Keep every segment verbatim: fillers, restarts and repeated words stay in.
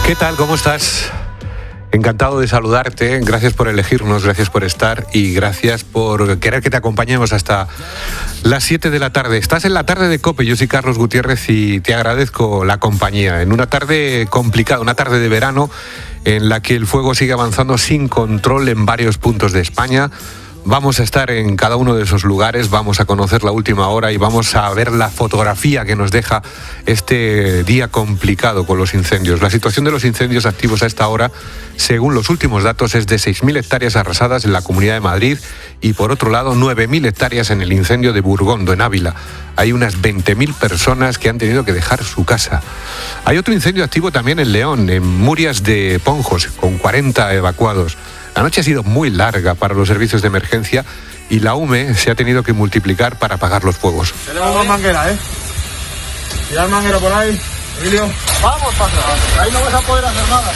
¿Qué tal? ¿Cómo estás? Encantado de saludarte, gracias por elegirnos, gracias por estar y gracias por querer que te acompañemos hasta las siete de la tarde. Estás en la tarde de COPE, yo soy Carlos Gutiérrez y te agradezco la compañía. En una tarde complicada, una tarde de verano en la que el fuego sigue avanzando sin control en varios puntos de España. Vamos a estar en cada uno de esos lugares, vamos a conocer la última hora y vamos a ver la fotografía que nos deja este día complicado con los incendios. La situación de los incendios activos a esta hora, según los últimos datos, es de seis mil hectáreas arrasadas en la Comunidad de Madrid y, por otro lado, nueve mil hectáreas en el incendio de Burgondo, en Ávila. Hay unas veinte mil personas que han tenido que dejar su casa. Hay otro incendio activo también en León, en Murias de Ponjos, con cuarenta evacuados. La noche ha sido muy larga para los servicios de emergencia y la U M E se ha tenido que multiplicar para apagar los fuegos. Tenemos más manguera, ¿eh? Tirar manguera por ahí, Emilio. Vamos para atrás. Ahí no vas a poder hacer nada,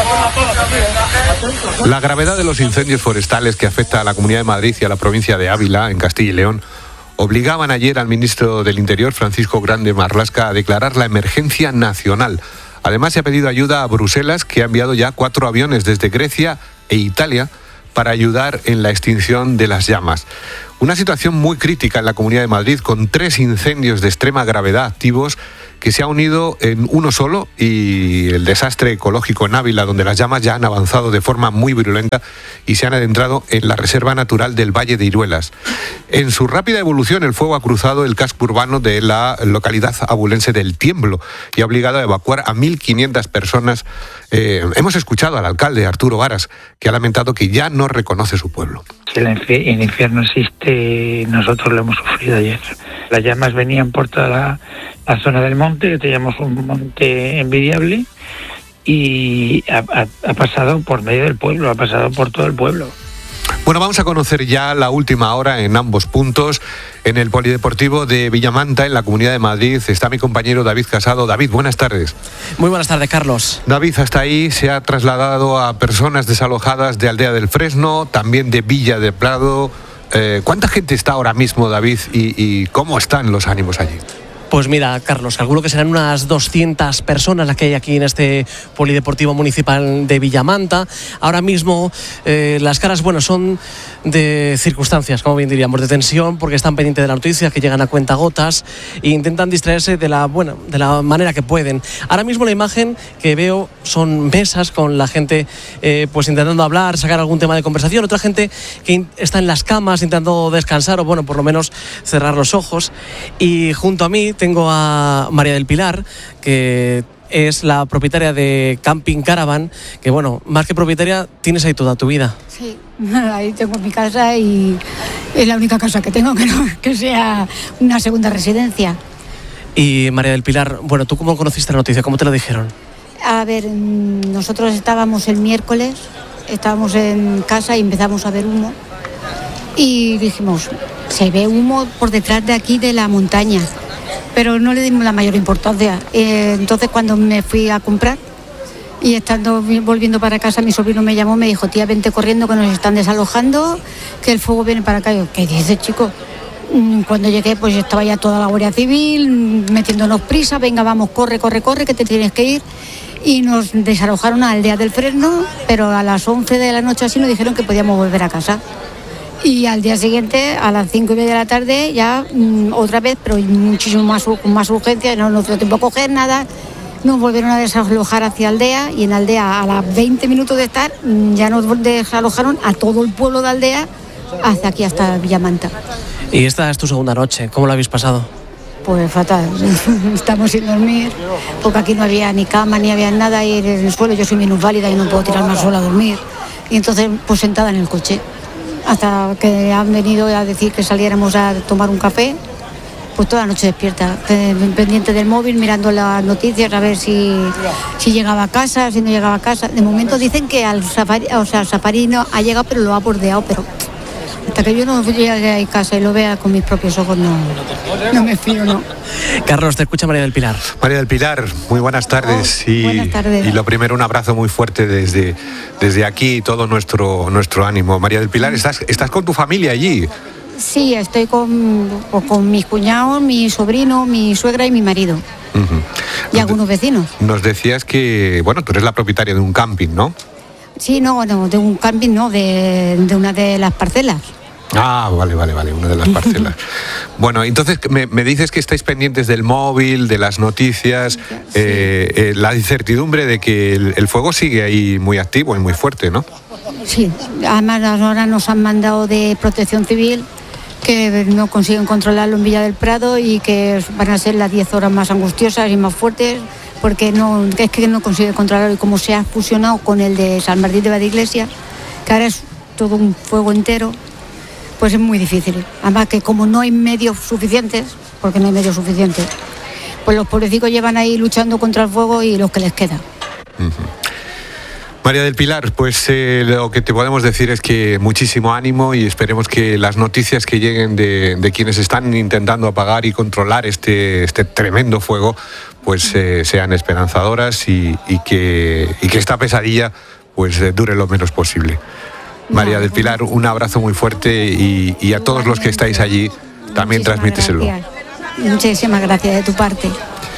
¿sabes? La gravedad de los incendios forestales que afecta a la Comunidad de Madrid y a la provincia de Ávila, en Castilla y León, obligaban ayer al ministro del Interior, Francisco Grande Marlaska, a declarar la emergencia nacional. Además, se ha pedido ayuda a Bruselas, que ha enviado ya cuatro aviones desde Grecia e Italia para ayudar en la extinción de las llamas. Una situación muy crítica en la Comunidad de Madrid, con tres incendios de extrema gravedad activos que se ha unido en uno solo, y el desastre ecológico en Ávila, donde las llamas ya han avanzado de forma muy virulenta y se han adentrado en la Reserva Natural del Valle de Iruelas. En su rápida evolución, el fuego ha cruzado el casco urbano de la localidad abulense del Tiemblo y ha obligado a evacuar a mil quinientas personas. Eh, hemos escuchado al alcalde, Arturo Varas, que ha lamentado que ya no reconoce su pueblo. Si el infierno existe, nosotros lo hemos sufrido ayer. Las llamas venían por toda la, la zona del monte, que teníamos un monte envidiable, y ha, ha, ha pasado por medio del pueblo, ha pasado por todo el pueblo. Bueno, vamos a conocer ya la última hora en ambos puntos. En el Polideportivo de Villamanta, en la Comunidad de Madrid, está mi compañero David Casado. David, buenas tardes. Muy buenas tardes, Carlos. David, hasta ahí se ha trasladado a personas desalojadas de Aldea del Fresno, también de Villa de Prado. Eh, ¿Cuánta gente está ahora mismo, David, y, y cómo están los ánimos allí? Pues mira, Carlos, calculo que serán unas doscientas personas las que hay aquí en este Polideportivo Municipal de Villamanta. Ahora mismo eh, las caras, bueno, son de circunstancias, como bien diríamos, de tensión, porque están pendientes de las noticias que llegan a cuentagotas e intentan distraerse de la, bueno, de la manera que pueden. Ahora mismo la imagen que veo son mesas con la gente eh, pues intentando hablar, sacar algún tema de conversación, otra gente que está en las camas intentando descansar o, bueno, por lo menos cerrar los ojos. Y junto a mí tengo a María del Pilar, que es la propietaria de Camping Caravan, que, bueno, más que propietaria, tienes ahí toda tu vida. Sí, ahí tengo mi casa y es la única casa que tengo que, no, que sea una segunda residencia. Y María del Pilar, bueno, ¿tú cómo conociste la noticia? ¿Cómo te lo dijeron? A ver, nosotros estábamos el miércoles, estábamos en casa y empezamos a ver humo y dijimos, se ve humo por detrás de aquí de la montaña, pero no le dimos la mayor importancia. Eh, entonces cuando me fui a comprar y estando volviendo para casa, mi sobrino me llamó, me dijo, tía, vente corriendo que nos están desalojando, que el fuego viene para acá. Yo, ¿qué dices, chico? Cuando llegué, pues estaba ya toda la Guardia Civil metiéndonos prisa, venga, vamos, corre, corre, corre, que te tienes que ir. Y nos desalojaron a Aldea del Fresno, pero a las once de la noche así nos dijeron que podíamos volver a casa. Y al día siguiente, a las cinco y media de la tarde, ya mmm, otra vez, pero muchísimo más, con más urgencia, no nos dio tiempo a coger nada, nos volvieron a desalojar hacia Aldea, y en Aldea, a las veinte minutos de estar, ya nos desalojaron a todo el pueblo de Aldea, hasta aquí, hasta Villamanta. Y esta es tu segunda noche, ¿cómo la habéis pasado? Pues fatal, estamos sin dormir, porque aquí no había ni cama, ni había nada, y en el suelo yo soy minusválida y no puedo tirarme al suelo a dormir, y entonces, pues sentada en el coche. Hasta que han venido a decir que saliéramos a tomar un café, pues toda la noche despierta, pendiente del móvil, mirando las noticias, a ver si, si llegaba a casa, si no llegaba a casa. De momento dicen que al safari, o sea, al safari no ha llegado, pero lo ha bordeado, pero hasta que yo no llegue a casa y lo vea con mis propios ojos, no, no me fío, no. Carlos, te escucha María del Pilar. María del Pilar, muy buenas tardes. Oh, y, buenas tardes. Y lo primero, un abrazo muy fuerte desde, desde aquí y todo nuestro, nuestro ánimo. María del Pilar, ¿estás, estás con tu familia allí? Sí, estoy con, con mis cuñados, mi sobrino, mi suegra y mi marido. Uh-huh. Y algunos vecinos. Nos decías que, bueno, tú eres la propietaria de un camping, ¿no? Sí, no, no, de un camping no, de, de una de las parcelas. Ah, vale, vale, vale, una de las parcelas. Bueno, entonces me, me dices que estáis pendientes del móvil, de las noticias, sí. eh, eh, la incertidumbre de que el, el fuego sigue ahí muy activo y muy fuerte, ¿no? Sí, además ahora nos han mandado de Protección Civil que no consiguen controlarlo en Villa del Prado y que van a ser las diez horas más angustiosas y más fuertes, porque no, es que no consigue controlarlo, y como se ha fusionado con el de San Martín de Valdiglesia, que ahora es todo un fuego entero, pues es muy difícil. Además que como no hay medios suficientes, porque no hay medios suficientes, pues los pobrecitos llevan ahí luchando contra el fuego y los que les queda. Uh-huh. María del Pilar, pues eh, lo que te podemos decir es que muchísimo ánimo y esperemos que las noticias que lleguen de, de quienes están intentando apagar y controlar este, este tremendo fuego, pues eh, sean esperanzadoras y, y, que, y que esta pesadilla pues eh, dure lo menos posible. María del Pilar, un abrazo muy fuerte y, y a todos los que estáis allí también transmíteselo. Muchísimas gracias de tu parte.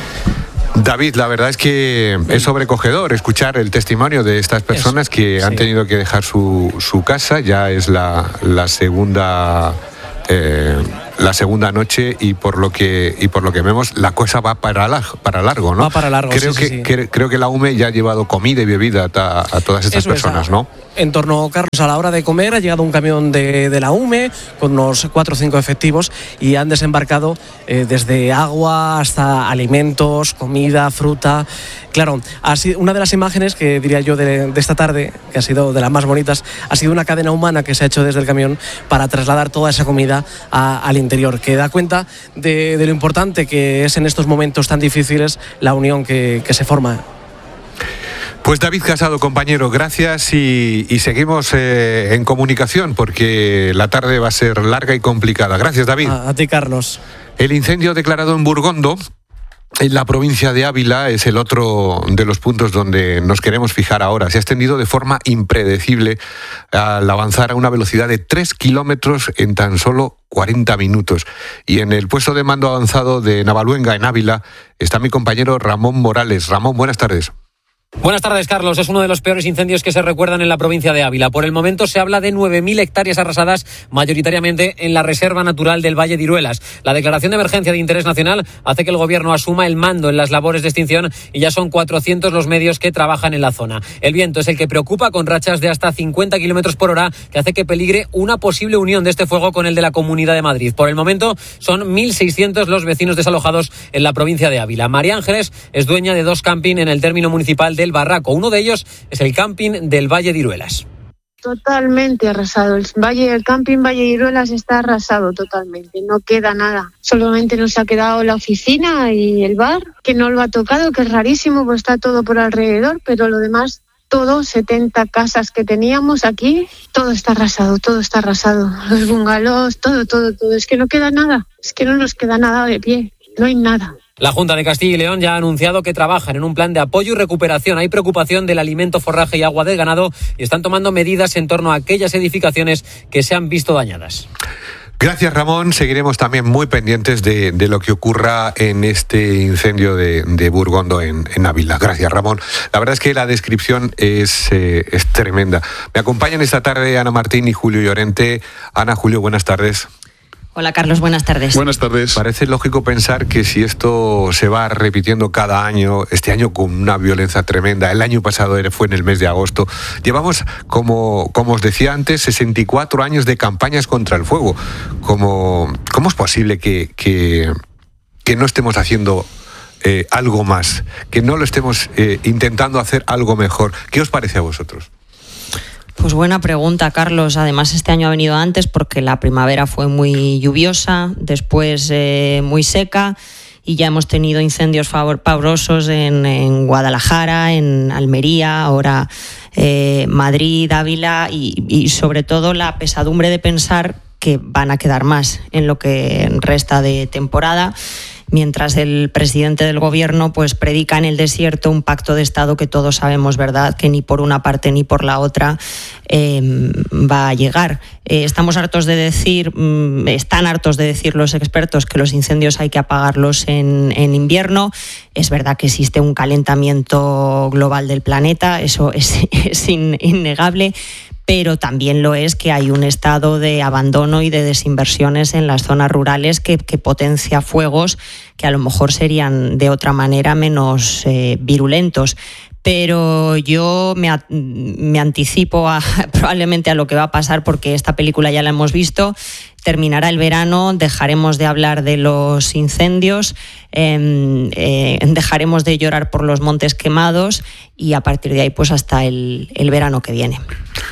David, la verdad es que es sobrecogedor escuchar el testimonio de estas personas Eso, que han sí. tenido que dejar su, su casa. Ya es la, la segunda eh, la segunda noche y por lo que y por lo que vemos la cosa va para, la, para largo, ¿no? Va para largo, creo sí, que, sí, sí. que creo que la U M E ya ha llevado comida y bebida a, a todas estas Eso personas, es, ¿no? En torno, Carlos, a la hora de comer ha llegado un camión de, de la U M E con unos cuatro o cinco efectivos y han desembarcado eh, desde agua hasta alimentos, comida, fruta. Claro, ha sido una de las imágenes que diría yo de, de esta tarde, que ha sido de las más bonitas, ha sido una cadena humana que se ha hecho desde el camión para trasladar toda esa comida a, al interior, que da cuenta de, de lo importante que es en estos momentos tan difíciles la unión que, que se forma. Pues David Casado, compañero, gracias y, y seguimos eh, en comunicación porque la tarde va a ser larga y complicada. Gracias, David. A, a ti, Carlos. El incendio declarado en Burgondo, en la provincia de Ávila, es el otro de los puntos donde nos queremos fijar ahora. Se ha extendido de forma impredecible al avanzar a una velocidad de tres kilómetros en tan solo cuarenta minutos. Y en el puesto de mando avanzado de Navaluenga, en Ávila, está mi compañero Ramón Morales. Ramón, buenas tardes. Buenas tardes, Carlos. Es uno de los peores incendios que se recuerdan en la provincia de Ávila. Por el momento se habla de nueve mil hectáreas arrasadas, mayoritariamente en la Reserva Natural del Valle de Iruelas. La declaración de emergencia de interés nacional hace que el gobierno asuma el mando en las labores de extinción y ya son cuatrocientos los medios que trabajan en la zona. El viento es el que preocupa, con rachas de hasta cincuenta kilómetros por hora, que hace que peligre una posible unión de este fuego con el de la Comunidad de Madrid. Por el momento son mil seiscientos los vecinos desalojados en la provincia de Ávila. María Ángeles es dueña de dos camping en el término municipal del Barraco. Uno de ellos es el camping del Valle de Iruelas. Totalmente arrasado. El valle, el camping Valle de Iruelas está arrasado totalmente. No queda nada. Solamente nos ha quedado la oficina y el bar, que no lo ha tocado, que es rarísimo, pues está todo por alrededor, pero lo demás, todo, setenta casas que teníamos aquí, todo está arrasado, todo está arrasado. Los bungalows, todo, todo, todo. Es que no queda nada. Es que no nos queda nada de pie. No hay nada. La Junta de Castilla y León ya ha anunciado que trabajan en un plan de apoyo y recuperación. Hay preocupación del alimento, forraje y agua del ganado y están tomando medidas en torno a aquellas edificaciones que se han visto dañadas. Gracias, Ramón. Seguiremos también muy pendientes de, de lo que ocurra en este incendio de, de Burgondo en, en Ávila. Gracias, Ramón. La verdad es que la descripción es, eh, es tremenda. Me acompañan esta tarde Ana Martín y Julio Llorente. Ana, Julio, buenas tardes. Hola, Carlos, buenas tardes. Buenas tardes. Parece lógico pensar que si esto se va repitiendo cada año, este año con una violencia tremenda, el año pasado fue en el mes de agosto, llevamos, como, como os decía antes, sesenta y cuatro años de campañas contra el fuego. ¿Cómo, cómo es posible que, que, que no estemos haciendo eh, algo más, que no lo estemos eh, intentando hacer algo mejor? ¿Qué os parece a vosotros? Pues buena pregunta, Carlos. Además, este año ha venido antes porque la primavera fue muy lluviosa, después eh, muy seca y ya hemos tenido incendios pavorosos en, en Guadalajara, en Almería, ahora eh, Madrid, Ávila y, y sobre todo la pesadumbre de pensar que van a quedar más en lo que resta de temporada. mientras el presidente del gobierno pues predica en el desierto un pacto de Estado que todos sabemos, ¿verdad?, que ni por una parte ni por la otra eh, va a llegar. Eh, estamos hartos de decir, mm, están hartos de decir los expertos que los incendios hay que apagarlos en, en invierno. Es verdad que existe un calentamiento global del planeta, eso es, es in, innegable, pero también lo es que hay un estado de abandono y de desinversiones en las zonas rurales que, que potencia fuegos que a lo mejor serían de otra manera menos eh, virulentos. Pero yo me, me anticipo a, probablemente a lo que va a pasar, porque esta película ya la hemos visto. Terminará el verano, dejaremos de hablar de los incendios, eh, eh, dejaremos de llorar por los montes quemados y a partir de ahí pues hasta el, el verano que viene.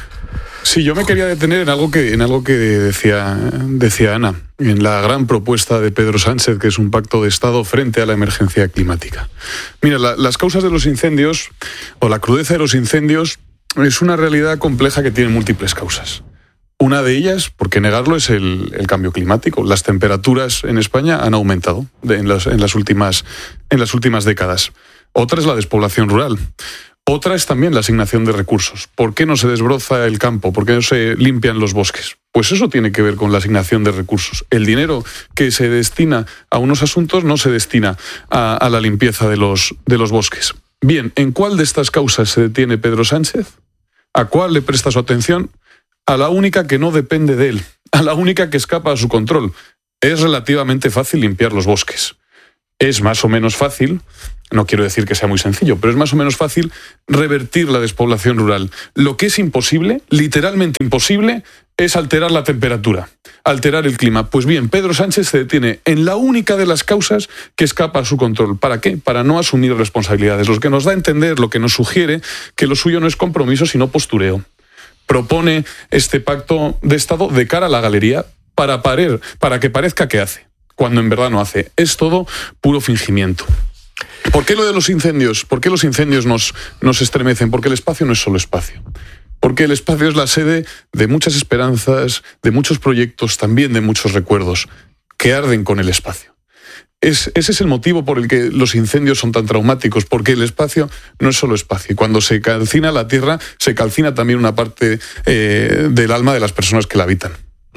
Sí, yo me quería detener en algo que, en algo que decía, decía Ana, en la gran propuesta de Pedro Sánchez, que es un pacto de Estado frente a la emergencia climática. Mira, la, las causas de los incendios, o la crudeza de los incendios, es una realidad compleja que tiene múltiples causas. Una de ellas, por qué negarlo, es el, el cambio climático. Las temperaturas en España han aumentado de, en, las, en, las últimas, en las últimas décadas. Otra es la despoblación rural. Otra es también la asignación de recursos. ¿Por qué no se desbroza el campo? ¿Por qué no se limpian los bosques? Pues eso tiene que ver con la asignación de recursos. El dinero que se destina a unos asuntos no se destina a, a la limpieza de los, de los bosques. Bien, ¿en cuál de estas causas se detiene Pedro Sánchez? ¿A cuál le presta su atención? A la única que no depende de él, a la única que escapa a su control. Es relativamente fácil limpiar los bosques. Es más o menos fácil, no quiero decir que sea muy sencillo, pero es más o menos fácil revertir la despoblación rural. Lo que es imposible, literalmente imposible, es alterar la temperatura, alterar el clima. Pues bien, Pedro Sánchez se detiene en la única de las causas que escapa a su control. ¿Para qué? Para no asumir responsabilidades. Lo que nos da a entender, lo que nos sugiere que lo suyo no es compromiso, sino postureo. Propone este pacto de Estado de cara a la galería para, parer, para que parezca que hace, cuando en verdad no hace. Es todo puro fingimiento. ¿Por qué lo de los incendios? ¿Por qué los incendios nos, nos estremecen? Porque el espacio no es solo espacio. Porque el espacio es la sede de muchas esperanzas, de muchos proyectos, también de muchos recuerdos que arden con el espacio. Es, ese es el motivo por el que los incendios son tan traumáticos, porque el espacio no es solo espacio. Y cuando se calcina la tierra, se calcina también una parte eh, del alma de las personas que la habitan.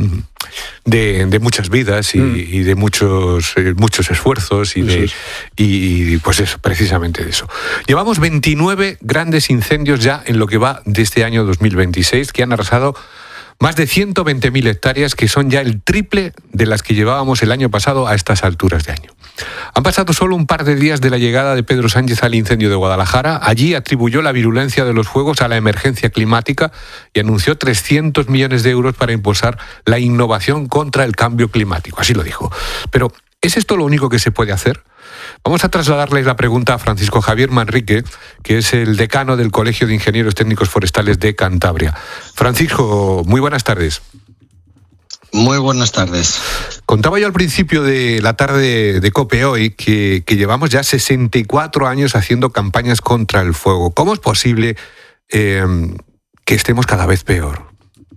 De, de muchas vidas y, mm. y de muchos eh, muchos esfuerzos y, de, y, y pues eso, precisamente de eso. Llevamos veintinueve grandes incendios ya en lo que va de este año dos mil veintiséis, que han arrasado más de ciento veinte mil hectáreas, que son ya el triple de las que llevábamos el año pasado a estas alturas de año. Han pasado solo un par de días de la llegada de Pedro Sánchez al incendio de Guadalajara. Allí atribuyó la virulencia de los fuegos a la emergencia climática y anunció trescientos millones de euros para impulsar la innovación contra el cambio climático. Así lo dijo. Pero, ¿es esto lo único que se puede hacer? Vamos a trasladarles la pregunta a Francisco Javier Manrique, que es el decano del Colegio de Ingenieros Técnicos Forestales de Cantabria. Francisco, muy buenas tardes. Muy buenas tardes. Contaba yo al principio de la tarde de COPE hoy que, que llevamos ya sesenta y cuatro años haciendo campañas contra el fuego. ¿Cómo es posible eh, que estemos cada vez peor?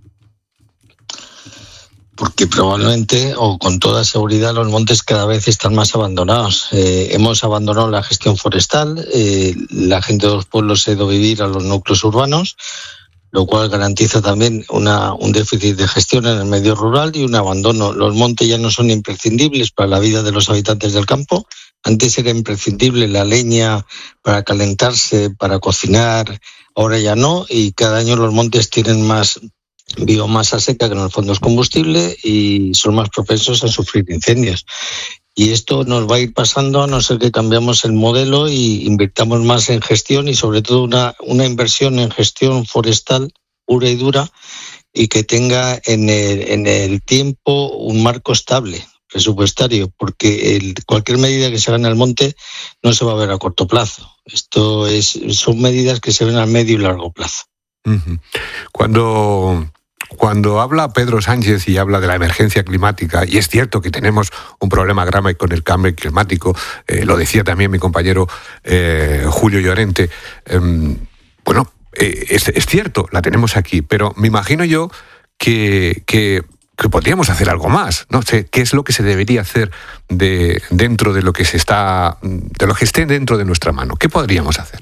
Porque probablemente, o con toda seguridad, los montes cada vez están más abandonados. Eh, hemos abandonado la gestión forestal, eh, la gente de los pueblos se ha ido a vivir a los núcleos urbanos, lo cual garantiza también una, un déficit de gestión en el medio rural y un abandono. Los montes ya no son imprescindibles para la vida de los habitantes del campo. Antes era imprescindible la leña para calentarse, para cocinar, ahora ya no, y cada año los montes tienen más biomasa seca, que en el fondo es combustible, y son más propensos a sufrir incendios. Y esto nos va a ir pasando a no ser que cambiamos el modelo y invirtamos más en gestión y sobre todo una, una inversión en gestión forestal pura y dura y que tenga en el, en el tiempo un marco estable presupuestario, porque el, cualquier medida que se haga en el monte no se va a ver a corto plazo. Esto es, son medidas que se ven a medio y largo plazo. Uh-huh. Cuando... Cuando habla Pedro Sánchez y habla de la emergencia climática, y es cierto que tenemos un problema grave con el cambio climático, eh, lo decía también mi compañero eh, Julio Llorente, eh, bueno, eh, es, es cierto, la tenemos aquí, pero me imagino yo que, que que podríamos hacer algo más. No sé, ¿qué es lo que se debería hacer de, dentro de lo que se está, de lo que esté dentro de nuestra mano? ¿Qué podríamos hacer?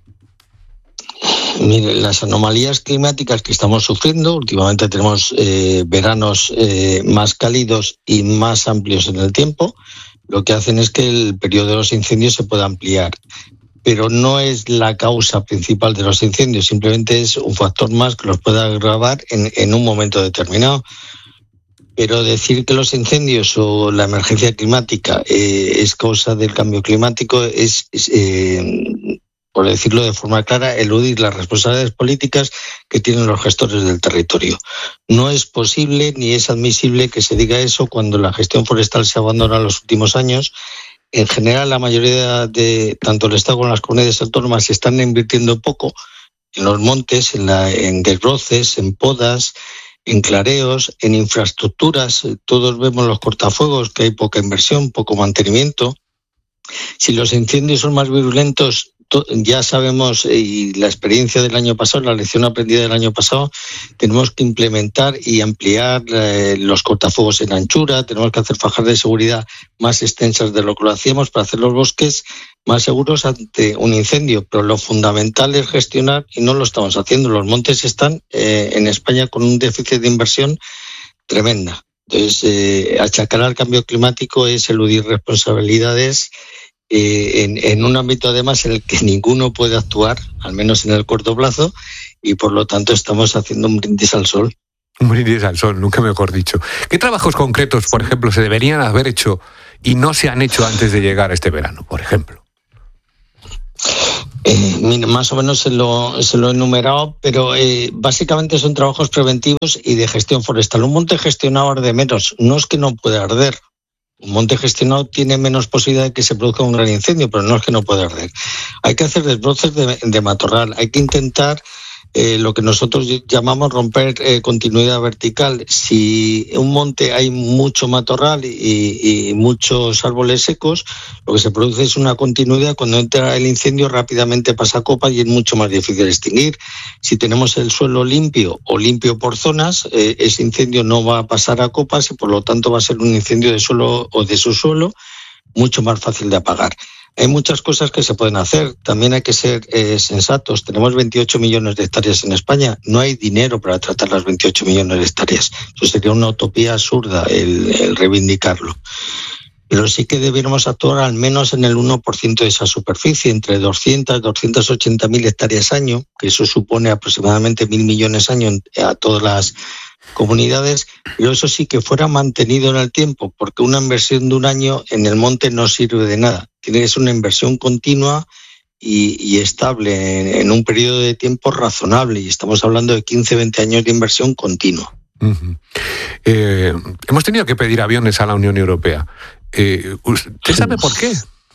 Mire, las anomalías climáticas que estamos sufriendo, últimamente tenemos eh, veranos eh, más cálidos y más amplios en el tiempo, lo que hacen es que el periodo de los incendios se pueda ampliar. Pero no es la causa principal de los incendios, simplemente es un factor más que los puede agravar en, en un momento determinado. Pero decir que los incendios o la emergencia climática eh, es causa del cambio climático es, es eh, por decirlo de forma clara, eludir las responsabilidades políticas que tienen los gestores del territorio. No es posible ni es admisible que se diga eso cuando la gestión forestal se abandona en los últimos años. En general, la mayoría de tanto el Estado como las comunidades autónomas se están invirtiendo poco en los montes, en, la, en desbroces, en podas, en clareos, en infraestructuras. Todos vemos los cortafuegos, que hay poca inversión, poco mantenimiento. Si los incendios son más virulentos, ya sabemos, y la experiencia del año pasado, la lección aprendida del año pasado, tenemos que implementar y ampliar eh, los cortafuegos en anchura, tenemos que hacer fajas de seguridad más extensas de lo que lo hacíamos para hacer los bosques más seguros ante un incendio. Pero lo fundamental es gestionar y no lo estamos haciendo. Los montes están eh, en España con un déficit de inversión tremenda. Entonces, eh, achacar al cambio climático es eludir responsabilidades Eh, en, en un ámbito además en el que ninguno puede actuar, al menos en el corto plazo, y por lo tanto estamos haciendo un brindis al sol. Un brindis al sol, nunca mejor dicho. ¿Qué trabajos concretos, por ejemplo, se deberían haber hecho y no se han hecho antes de llegar a este verano, por ejemplo? Eh, mira, más o menos se lo, se lo he enumerado, pero eh, básicamente son trabajos preventivos y de gestión forestal. Un monte gestionado arde menos, no es que no pueda arder. Un monte gestionado tiene menos posibilidad de que se produzca un gran incendio, pero no es que no pueda arder. Hay que hacer desbroces de, de matorral, hay que intentar eh, lo que nosotros llamamos romper eh, continuidad vertical. Si en un monte hay mucho matorral y, y muchos árboles secos, lo que se produce es una continuidad. Cuando entra el incendio rápidamente pasa a copa y es mucho más difícil extinguir. Si tenemos el suelo limpio o limpio por zonas, eh, ese incendio no va a pasar a copas y por lo tanto va a ser un incendio de suelo o de subsuelo mucho más fácil de apagar. Hay muchas cosas que se pueden hacer. También hay que ser eh, sensatos. Tenemos veintiocho millones de hectáreas en España. No hay dinero para tratar las veintiocho millones de hectáreas. Eso sería una utopía absurda el, el reivindicarlo. Pero sí que debiéramos actuar al menos en el uno por ciento de esa superficie, entre doscientas, doscientas ochenta mil hectáreas año, que eso supone aproximadamente mil millones año a todas las comunidades, pero eso sí que fuera mantenido en el tiempo, porque una inversión de un año en el monte no sirve de nada. Tiene que ser una inversión continua y, y estable en, en un periodo de tiempo razonable, y estamos hablando de quince, veinte años de inversión continua. Uh-huh. Eh, hemos tenido que pedir aviones a la Unión Europea. Eh, ¿Usted sabe por qué?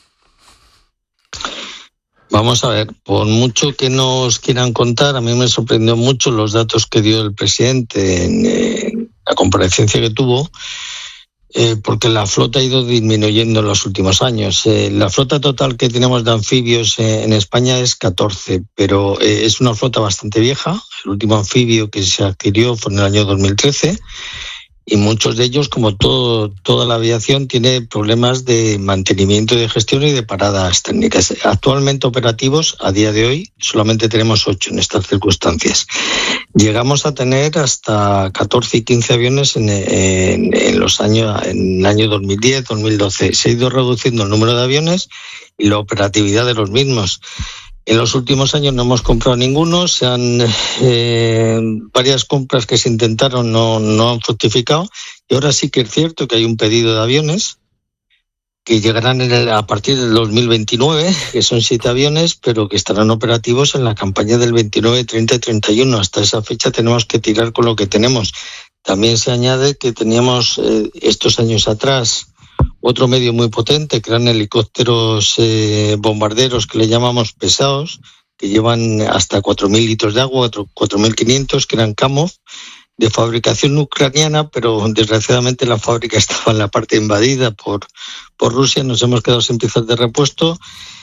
Vamos a ver, por mucho que nos quieran contar, a mí me sorprendió mucho los datos que dio el presidente en eh, la comparecencia que tuvo, eh, porque la flota ha ido disminuyendo en los últimos años. Eh, la flota total que tenemos de anfibios eh, en España es catorce, pero eh, es una flota bastante vieja. El último anfibio que se adquirió fue en el año dos mil trece. Y muchos de ellos, como todo, toda la aviación, tiene problemas de mantenimiento, de gestión y de paradas técnicas. Actualmente operativos, a día de hoy, solamente tenemos ocho en estas circunstancias. Llegamos a tener hasta catorce y quince aviones en, en, en los años, en el año dos mil diez, dos mil doce. Se ha ido reduciendo el número de aviones y la operatividad de los mismos. En los últimos años no hemos comprado ninguno, se han eh, varias compras que se intentaron no, no han fructificado, y ahora sí que es cierto que hay un pedido de aviones que llegarán en el, a partir del dos mil veintinueve, que son siete aviones, pero que estarán operativos en la campaña del veintinueve, treinta y treinta y uno. Hasta esa fecha tenemos que tirar con lo que tenemos. También se añade que teníamos eh, estos años atrás otro medio muy potente, que eran helicópteros eh, bombarderos que le llamamos pesados, que llevan hasta cuatro mil litros de agua, cuatro mil quinientos, que eran Kamov, de fabricación ucraniana, pero desgraciadamente la fábrica estaba en la parte invadida por, por Rusia. Nos hemos quedado sin piezas de repuesto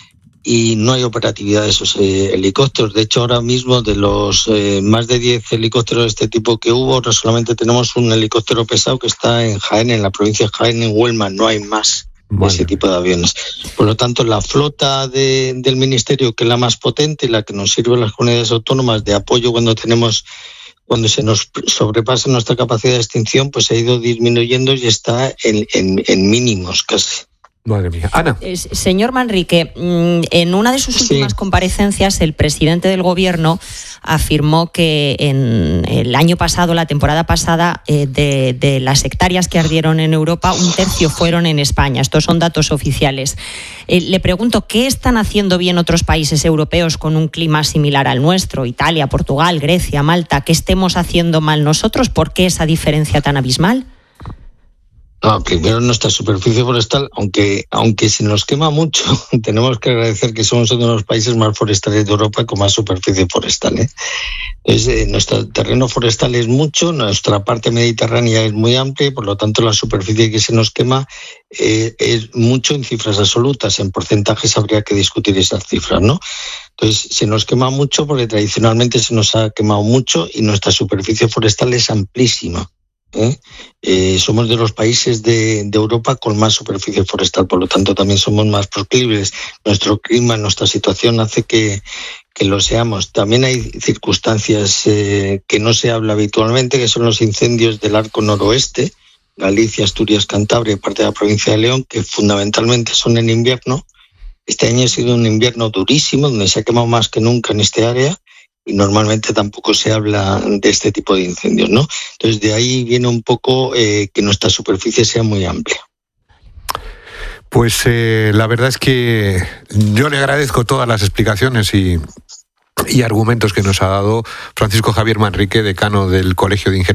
y no hay operatividad de esos eh, helicópteros. De hecho, ahora mismo de los eh, más de diez helicópteros de este tipo que hubo, ahora solamente tenemos un helicóptero pesado que está en Jaén, en la provincia de Jaén, en Huelma, no hay más de ese tipo de aviones. Por lo tanto, la flota de, del Ministerio, que es la más potente, la que nos sirve a las comunidades autónomas de apoyo cuando tenemos, cuando se nos sobrepasa nuestra capacidad de extinción, pues ha ido disminuyendo y está en, en, en mínimos casi. Madre mía. Ana. Eh, señor Manrique, en una de sus últimas sí. comparecencias, el presidente del Gobierno afirmó que en el año pasado, la temporada pasada, eh, de, de las hectáreas que ardieron en Europa, un tercio fueron en España. Estos son datos oficiales. Eh, le pregunto, ¿qué están haciendo bien otros países europeos con un clima similar al nuestro? Italia, Portugal, Grecia, Malta. ¿Qué estemos haciendo mal nosotros? ¿Por qué esa diferencia tan abismal? No, primero nuestra superficie forestal, aunque aunque se nos quema mucho, tenemos que agradecer que somos uno de los países más forestales de Europa con más superficie forestal, ¿eh? Entonces, eh, nuestro terreno forestal es mucho, nuestra parte mediterránea es muy amplia y por lo tanto la superficie que se nos quema eh, es mucho en cifras absolutas. En porcentajes habría que discutir esas cifras, ¿no? Entonces, se nos quema mucho porque tradicionalmente se nos ha quemado mucho y nuestra superficie forestal es amplísima. ¿Eh? Eh, somos de los países de, de Europa con más superficie forestal, por lo tanto también somos más proclives. Nuestro clima, nuestra situación hace que, que lo seamos. También hay circunstancias eh, que no se habla habitualmente, que son los incendios del arco noroeste, Galicia, Asturias, Cantabria y parte de la provincia de León, que fundamentalmente son en invierno. Este año ha sido un invierno durísimo, donde se ha quemado más que nunca en este área. Y normalmente tampoco se habla de este tipo de incendios, ¿no? Entonces de ahí viene un poco eh, que nuestra superficie sea muy amplia. Pues eh, la verdad es que yo le agradezco todas las explicaciones y, y argumentos que nos ha dado Francisco Javier Manrique, decano del Colegio de Ingenieros